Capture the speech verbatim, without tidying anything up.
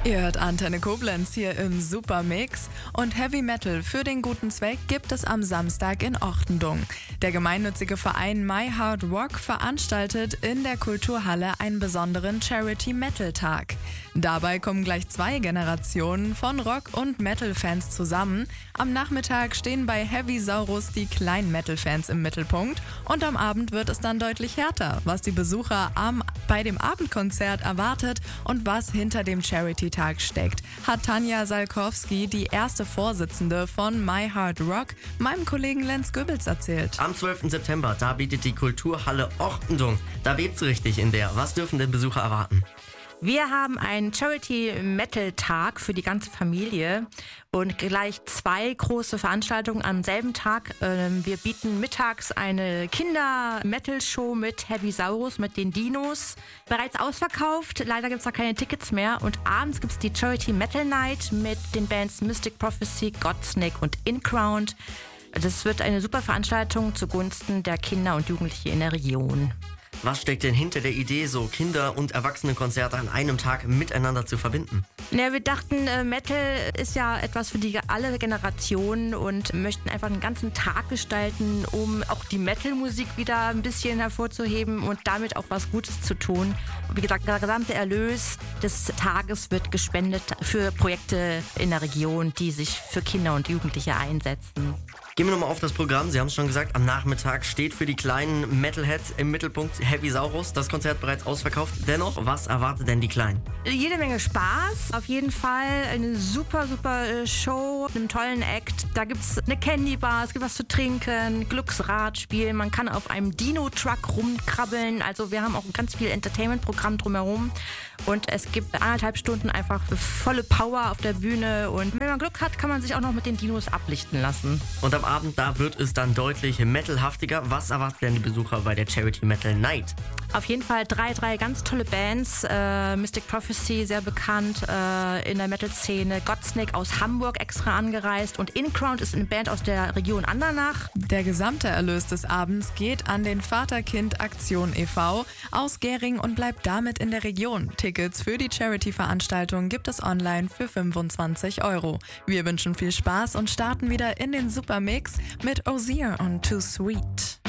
Ihr hört Antenne Koblenz hier im Supermix und Heavy Metal für den guten Zweck gibt es am Samstag in Ortendung. Der gemeinnützige Verein My Hard Rock veranstaltet in der Kulturhalle einen besonderen Charity-Metal-Tag. Dabei kommen gleich zwei Generationen von Rock- und Metal-Fans zusammen. Am Nachmittag stehen bei Heavy Saurus die kleinen Metal-Fans im Mittelpunkt und am Abend wird es dann deutlich härter, was die Besucher am, bei dem Abendkonzert erwartet und was hinter dem Charity-Tag steckt, hat Tanja Salkowski, die erste Vorsitzende von My Hard Rock, meinem Kollegen Lenz Goebbels erzählt. Am zwölften September, da bietet die Kulturhalle Ortendung. Da bebt's richtig in der. Was dürfen denn Besucher erwarten? Wir haben einen Charity-Metal-Tag für die ganze Familie und gleich zwei große Veranstaltungen am selben Tag. Wir bieten mittags eine Kinder-Metal-Show mit Heavy Saurus, mit den Dinos. Bereits ausverkauft, leider gibt es da keine Tickets mehr. Und abends gibt es die Charity-Metal-Night mit den Bands Mystic Prophecy, Godsnake und Incrowned. Das wird eine super Veranstaltung zugunsten der Kinder und Jugendlichen in der Region. Was steckt denn hinter der Idee, so Kinder- und Erwachsenenkonzerte an einem Tag miteinander zu verbinden? Ja, wir dachten, äh, Metal ist ja etwas für die alle Generationen und möchten einfach einen ganzen Tag gestalten, um auch die Metal-Musik wieder ein bisschen hervorzuheben und damit auch was Gutes zu tun. Wie gesagt, der gesamte Erlös des Tages wird gespendet für Projekte in der Region, die sich für Kinder und Jugendliche einsetzen. Gehen wir nochmal auf das Programm. Sie haben es schon gesagt, am Nachmittag steht für die kleinen Metalheads im Mittelpunkt Heavy Saurus. Das Konzert bereits ausverkauft. Dennoch, was erwartet denn die Kleinen? Jede Menge Spaß. Auf jeden Fall eine super, super Show, einen tollen Act. Da gibt es eine Candy Bar, es gibt was zu trinken, Glücksradspiel. Man kann auf einem Dino-Truck rumkrabbeln. Also wir haben auch ganz viel Entertainment-Programm drumherum. Und es gibt eineinhalb Stunden einfach volle Power auf der Bühne. Und wenn man Glück hat, kann man sich auch noch mit den Dinos ablichten lassen. Und am Abend, da wird es dann deutlich metalhaftiger. Was erwarten denn die Besucher bei der Charity Metal Night? Auf jeden Fall drei, drei ganz tolle Bands. Äh, Mystic Prophecy, sehr bekannt äh, in der Metal-Szene. Godsnake aus Hamburg extra angereist. Und Incrowned ist eine Band aus der Region Andernach. Der gesamte Erlös des Abends geht an den Vater-Kind-Aktion e V aus Gering und bleibt damit in der Region. Tickets für die Charity-Veranstaltung gibt es online für fünfundzwanzig Euro. Wir wünschen viel Spaß und starten wieder in den Supermix mit Osier und Too Sweet.